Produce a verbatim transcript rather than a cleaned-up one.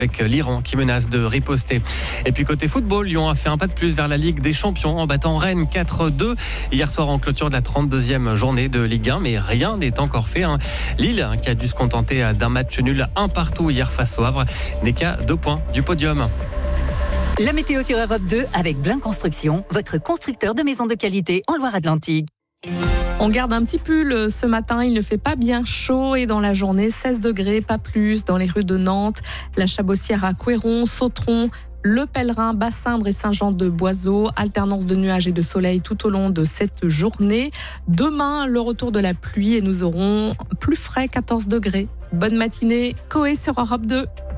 avec l'Iran qui menace de riposter. Et puis côté football, Lyon a fait un pas de plus vers la Ligue des Champions en battant Rennes quatre deux hier soir en clôture de la trente-deuxième journée de Ligue un, mais rien n'est encore fait. Hein. Lille, qui a dû se contenter d'un match nul un partout hier face au Havre, n'est qu'à deux points du podium. La météo sur Europe deux avec Blin Construction, votre constructeur de maisons de qualité en Loire-Atlantique. On garde un petit pull ce matin, il ne fait pas bien chaud et dans la journée, seize degrés, pas plus, dans les rues de Nantes, la Chabossière à Couéron, Sautron, Le Pèlerin, Bassindre et Saint-Jean-de-Boiseau. Alternance de nuages et de soleil tout au long de cette journée. Demain, le retour de la pluie et nous aurons plus frais, quatorze degrés. Bonne matinée, Coé sur Europe deux.